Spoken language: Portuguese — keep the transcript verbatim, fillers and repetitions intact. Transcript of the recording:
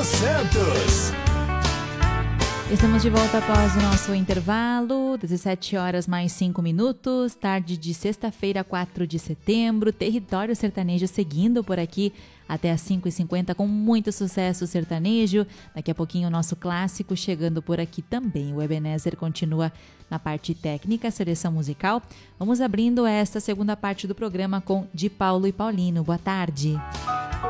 dos Santos. Estamos de volta após o nosso intervalo, dezessete horas mais cinco minutos, tarde de sexta-feira, quatro de setembro, Território Sertanejo seguindo por aqui até às cinco e cinquenta com muito sucesso sertanejo. Daqui a pouquinho o nosso clássico chegando por aqui também. O Ebenezer continua na parte técnica, seleção musical. Vamos abrindo esta segunda parte do programa com De Paulo e Paulino. Boa tarde.